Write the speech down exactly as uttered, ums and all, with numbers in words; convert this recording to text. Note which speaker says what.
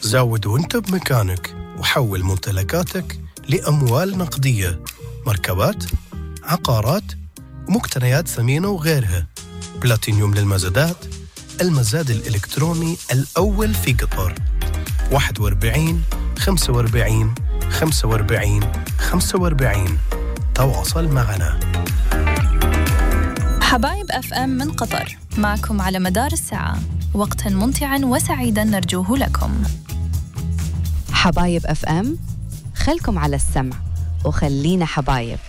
Speaker 1: زود وانت بمكانك وحول ممتلكاتك لأموال نقدية، مركبات، عقارات ومقتنيات ثمينة وغيرها. بلاتينيوم للمزادات، المزاد الإلكتروني الأول في قطر. واحد وأربعين خمسة وأربعين خمسة وأربعين خمسة وأربعين. تواصل معنا.
Speaker 2: حبايب أف أم من قطر، معكم على مدار الساعة، وقتا ممتعا وسعيدا نرجوه لكم.
Speaker 3: حبايب أف أم، خلكم على السمع وخلينا حبايب.